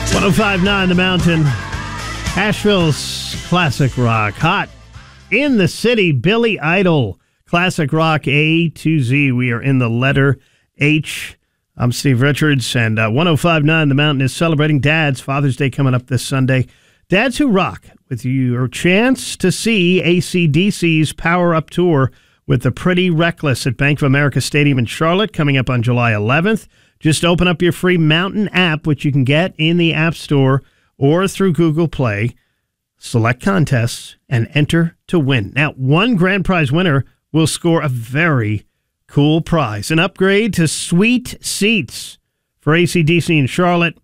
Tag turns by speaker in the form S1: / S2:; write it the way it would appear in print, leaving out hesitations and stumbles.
S1: 105.9 The Mountain, Asheville's classic rock. Hot in the city, Billy Idol. Classic rock A to Z. We are in the letter H. I'm Steve Richards, and 105.9 The Mountain is celebrating Dad's Father's Day coming up this Sunday. Dads Who Rock, with your chance to see AC/DC's Power Up Tour with the Pretty Reckless at Bank of America Stadium in Charlotte coming up on July 11th. Just open up your free Mountain app, which you can get in the App Store or through Google Play. Select contests and enter to win. Now, one grand prize winner will score a very cool prize, an upgrade to suite seats for AC/DC in Charlotte.